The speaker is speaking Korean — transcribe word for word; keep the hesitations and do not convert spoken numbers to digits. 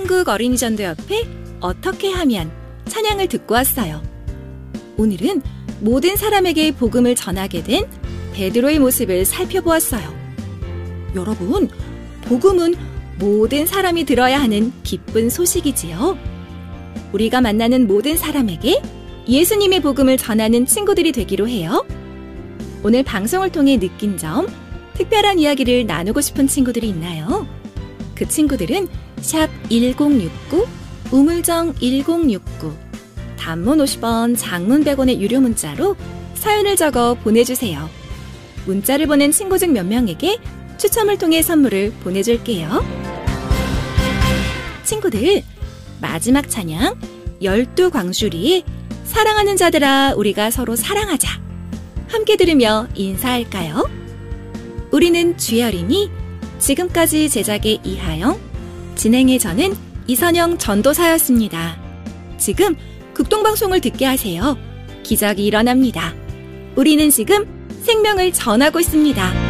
한국 어린이전도 옆에 어떻게 하면 찬양을 듣고 왔어요. 오늘은 모든 사람에게 복음을 전하게 된 베드로의 모습을 살펴보았어요. 여러분, 복음은 모든 사람이 들어야 하는 기쁜 소식이지요. 우리가 만나는 모든 사람에게 예수님의 복음을 전하는 친구들이 되기로 해요. 오늘 방송을 통해 느낀 점, 특별한 이야기를 나누고 싶은 친구들이 있나요? 그 친구들은 샵 일공육구, 우물정 일공육구, 단문 오십 원, 장문 백 원의 유료 문자로 사연을 적어 보내주세요. 문자를 보낸 친구 중 몇 명에게 추첨을 통해 선물을 보내줄게요. 친구들, 마지막 찬양 열두 광주리의 사랑하는 자들아 우리가 서로 사랑하자 함께 들으며 인사할까요? 우리는 주여리니. 지금까지 제작의 이하영, 진행의 저는 이선영 전도사였습니다. 지금 극동방송을 듣게 하세요. 기적이 일어납니다. 우리는 지금 생명을 전하고 있습니다.